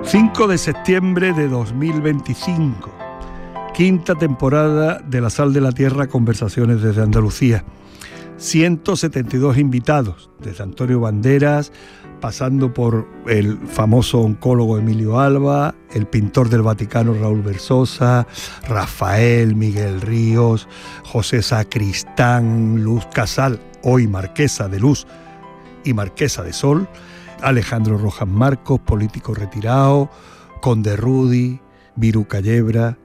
5 de septiembre de 2025, quinta temporada de La Sal de la Tierra, Conversaciones desde Andalucía. 172 invitados, desde Antonio Banderas, pasando por el famoso oncólogo Emilio Alba, el pintor del Vaticano Raúl Versosa, Rafael, Miguel Ríos, José Sacristán, Luz Casal, hoy Marquesa de Luz y Marquesa de Sol, Alejandro Rojas Marcos, político retirado, Conde Rudy, Viru Callebra.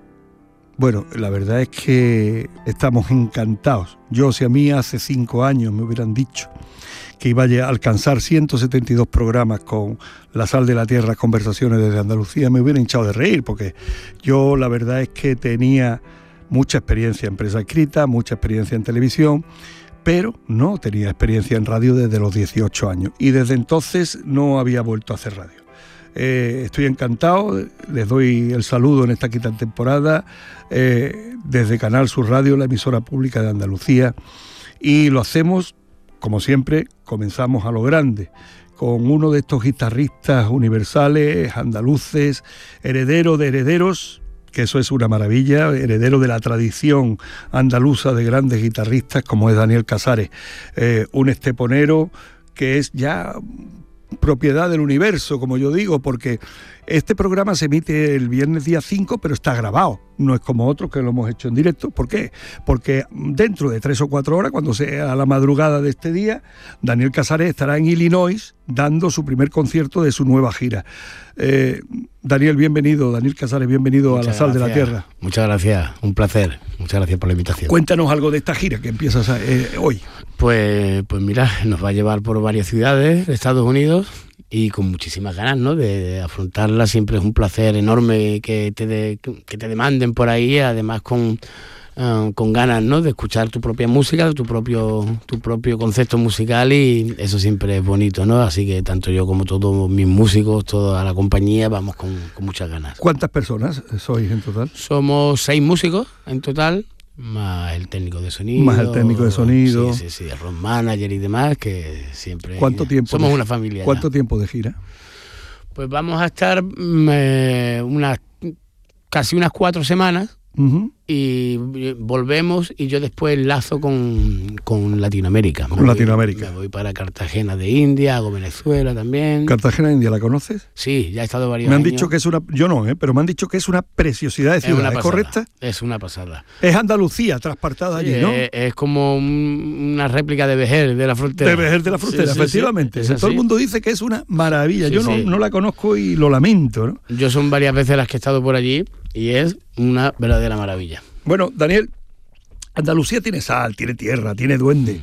Bueno, la verdad es que estamos encantados. Yo, si a mí hace 5 años me hubieran dicho que iba a alcanzar 172 programas con La Sal de la Tierra, Conversaciones desde Andalucía, me hubiera hinchado de reír, porque yo la verdad es que tenía mucha experiencia en prensa escrita, mucha experiencia en televisión, pero no tenía experiencia en radio desde los 18 años y desde entonces no había vuelto a hacer radio. Estoy encantado, les doy el saludo en esta quinta temporada desde Canal Sur Radio, la emisora pública de Andalucía, y lo hacemos, como siempre, comenzamos a lo grande, con uno de estos guitarristas universales, andaluces, heredero de herederos, que eso es una maravilla, heredero de la tradición andaluza de grandes guitarristas como es Daniel Casares, un esteponero que es ya propiedad del universo, como yo digo, porque este programa se emite el viernes día 5, pero está grabado, no es como otros que lo hemos hecho en directo. ¿Por qué? Porque dentro de 3 o 4 horas, cuando sea la madrugada de este día, Daniel Casares estará en Illinois dando su primer concierto de su nueva gira. Daniel, bienvenido, Daniel Casares, bienvenido a La Sal de la Tierra. Muchas gracias, un placer, muchas gracias por la invitación. Cuéntanos algo de esta gira que empiezas hoy. Pues mira, nos va a llevar por varias ciudades de Estados Unidos y con muchísimas ganas, ¿no?, de afrontarla. Siempre es un placer enorme que te demanden por ahí, además con ganas, ¿no?, de escuchar tu propia música, tu propio concepto musical, y eso siempre es bonito, ¿no? Así que tanto yo como todos mis músicos, toda la compañía, vamos con muchas ganas. ¿Cuántas personas sois en total? Somos 6 músicos en total, más el técnico de sonido. Más el técnico de sonido. Sí, el road manager y demás, que siempre... ¿Cuánto tiempo? Somos una familia. ¿Cuánto tiempo de gira? Pues vamos a estar casi unas 4 semanas. Uh-huh. Y volvemos y yo después enlazo con Latinoamérica. Latinoamérica. Me voy para Cartagena de India, hago Venezuela también. ¿Cartagena de India la conoces? Sí, ya he estado varios años. Me han dicho que es una... Yo no, pero me han dicho que es una preciosidad de ciudad, ¿es correcta? Es una pasada. Es Andalucía, traspartada allí, ¿no? Es como una réplica de Vejer de la Frontera. De Vejer de la Frontera, sí, efectivamente. Sí. Todo el mundo dice que es una maravilla. Yo no la conozco y lo lamento, ¿no? Yo son varias veces las que he estado por allí y es una verdadera maravilla. Bueno, Daniel, Andalucía tiene sal, tiene tierra, tiene duende.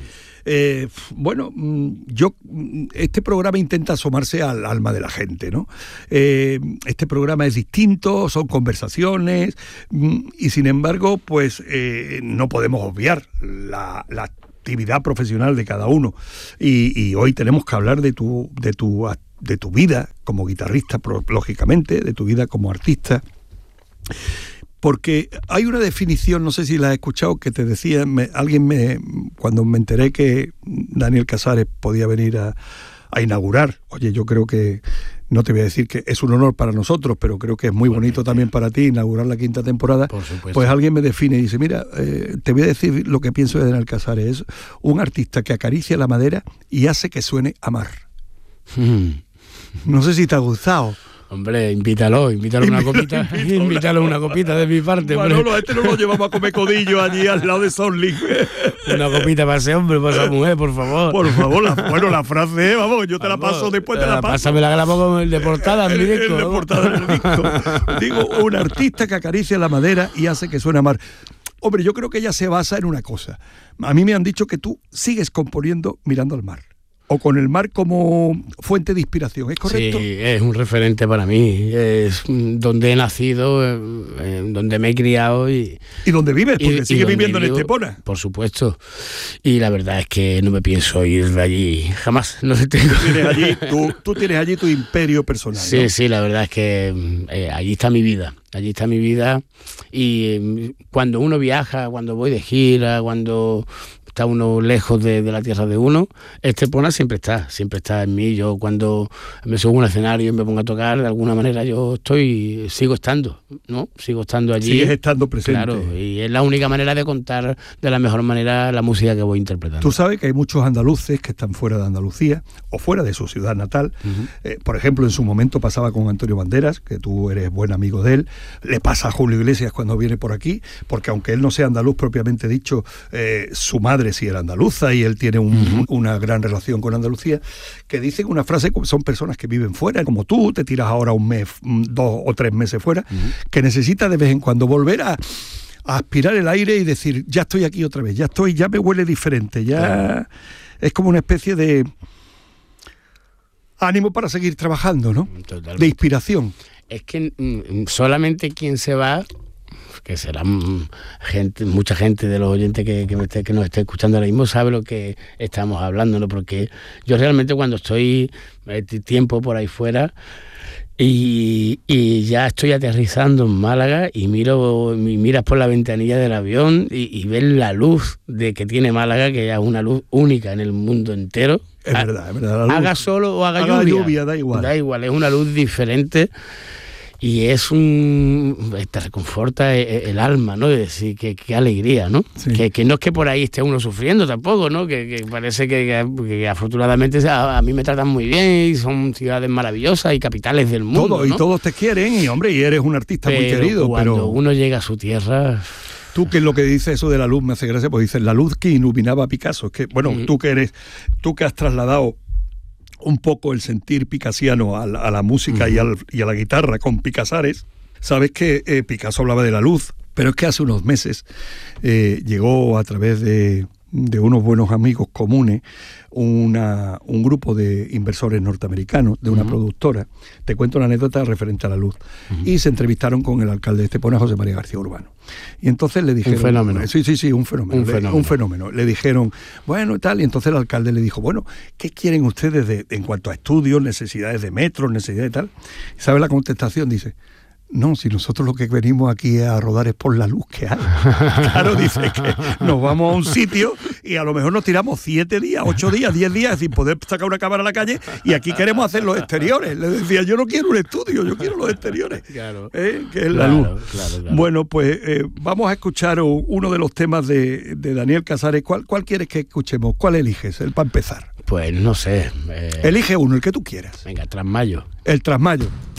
Este programa intenta asomarse al alma de la gente, ¿no? Este programa es distinto, son conversaciones, y sin embargo, pues no podemos obviar la actividad profesional de cada uno. Y hoy tenemos que hablar de tu vida como guitarrista, lógicamente, de tu vida como artista. Porque hay una definición, no sé si la has escuchado, que te decía, cuando me enteré que Daniel Casares podía venir a inaugurar, oye, yo creo que, no te voy a decir que es un honor para nosotros, pero creo que es muy bonito también para ti inaugurar la quinta temporada. Por supuesto. Pues alguien me define y dice, mira, te voy a decir lo que pienso de Daniel Casares, es un artista que acaricia la madera y hace que suene a mar. No sé si te ha gustado. Hombre, invítalo una copita. Invítalo una copita de mi parte. Manolo, este no lo llevamos a comer codillo allí al lado de Sonling. Una copita para ese hombre, para esa mujer, por favor. Por favor, la frase, vamos, yo te la paso, después te la paso. Pásame la grabo con el de portada en mi disco. El de portada en el disco. Digo, un artista que acaricia la madera y hace que suene a mar. Hombre, yo creo que ella se basa en una cosa. A mí me han dicho que tú sigues componiendo mirando al mar, o con el mar como fuente de inspiración, ¿es correcto? Sí, es un referente para mí, es donde he nacido, donde me he criado y donde vives, porque sigues viviendo en Estepona. Por supuesto, y la verdad es que no me pienso ir de allí jamás, no sé, tengo. Tú tienes allí tu imperio personal, sí, ¿no? Sí, la verdad es que allí está mi vida. Allí está mi vida, y cuando uno viaja, cuando voy de gira, cuando está uno lejos de la tierra de uno, Estepona siempre está en mí. Yo cuando me subo a un escenario y me pongo a tocar, de alguna manera sigo estando, ¿no? Sigo estando allí. Sigues estando presente. Claro, y es la única manera de contar de la mejor manera la música que voy interpretando. Tú sabes que hay muchos andaluces que están fuera de Andalucía o fuera de su ciudad natal. Por ejemplo, en su momento pasaba con Antonio Banderas, que tú eres buen amigo de él. Le pasa a Julio Iglesias cuando viene por aquí, porque aunque él no sea andaluz propiamente dicho, su madre sí era andaluza y él tiene una gran relación con Andalucía, que dicen una frase, son personas que viven fuera, como tú, te tiras ahora un mes, 2 o 3 meses fuera, que necesita de vez en cuando volver a aspirar el aire y decir, ya estoy aquí otra vez, ya me huele diferente, ya es como una especie de ánimo para seguir trabajando, ¿no? Totalmente. De inspiración. Es que solamente quien se va, que será mucha gente de los oyentes que nos esté escuchando ahora mismo, sabe lo que estamos hablando, ¿no? Porque yo realmente cuando estoy tiempo por ahí fuera y ya estoy aterrizando en Málaga y miras por la ventanilla del avión y ves la luz que tiene Málaga, que es una luz única en el mundo entero. Es verdad. La luz, haga sol o haga lluvia, da igual. Da igual, es una luz diferente. Y te reconforta el alma, ¿no? De decir, qué alegría, ¿no? Sí. Que no es que por ahí esté uno sufriendo tampoco, ¿no? Que parece que afortunadamente a mí me tratan muy bien y son ciudades maravillosas y capitales del mundo, ¿no? Y todos te quieren y, hombre, y eres un artista muy querido. Cuando uno llega a su tierra... Tú, que es lo que dices eso de la luz, me hace gracia, pues dices, la luz que iluminaba a Picasso. Es que, bueno, tú que has trasladado un poco el sentir picasiano a la música y a la guitarra con Picasares, sabes que Picasso hablaba de la luz, pero es que hace unos meses llegó a través de unos buenos amigos comunes un grupo de inversores norteamericanos, de una productora. Te cuento una anécdota referente a la luz. Y se entrevistaron con el alcalde de Estepona, José María García Urbano. Y entonces le dijeron... Un fenómeno. Sí, un fenómeno. Le dijeron, bueno, y tal, y entonces el alcalde le dijo, bueno, ¿qué quieren ustedes en cuanto a estudios, necesidades de metros, necesidades de tal? ¿Sabe la contestación? Dice, no, si nosotros lo que venimos aquí a rodar es por la luz que hay. Claro, dice que nos vamos a un sitio y a lo mejor nos tiramos 7 días, 8 días, 10 días sin poder sacar una cámara a la calle y aquí queremos hacer los exteriores. Le decía, yo no quiero un estudio, yo quiero los exteriores, claro. Que es la luz. Claro. Bueno, pues vamos a escuchar uno de los temas de Daniel Casares. ¿Cuál quieres que escuchemos? ¿Cuál eliges? Para empezar. Pues no sé. Elige uno, el que tú quieras. Venga, Trasmayo. El Trasmayo.